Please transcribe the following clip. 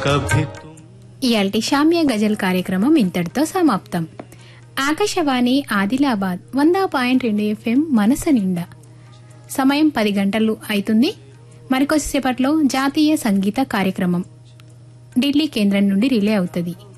कभी ఇయాల్టి షామ్య గజల్ కార్యక్రమం ఇంతటితో సమాప్తం. ఆకాశవాణి ఆదిలాబాద్ 100.2 FM మనస నిండా. సమయం 10 గంటలు అవుతుంది. మరికొద్దిసేపట్లో జాతీయ సంగీత కార్యక్రమం ఢిల్లీ కేంద్రం నుండి రిలే అవుతుంది.